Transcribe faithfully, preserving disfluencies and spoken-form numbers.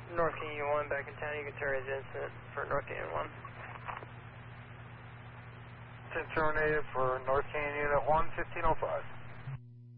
North Canyon one, back in town. You can terminate the incident for North Canyon one. ten terminated for North Canyon Unit one, fifteen oh five.